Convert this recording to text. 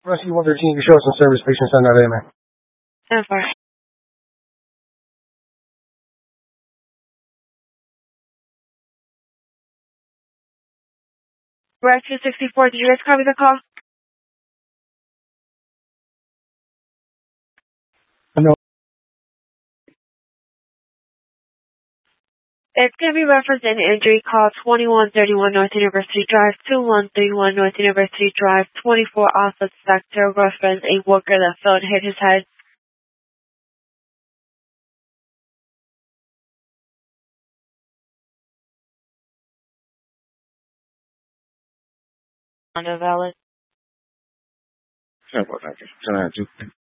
Rescue 113, you show us in service, patient 7 man. 10-4. Rescue 64, did you guys copy the call? No. It's going to be referenced in injury call 2131 North University Drive, 2131 North University Drive, 24 Alpha Sector, reference a worker that fell and hit his head. On a valid. 10-4, thank you. 10-2.